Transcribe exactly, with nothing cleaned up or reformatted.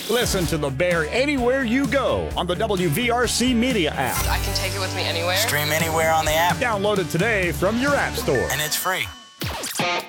Listen to The Bear anywhere you go on the W V R C Media app. I can take it with me anywhere. Stream anywhere on the app. Download it today from your app store. And it's free.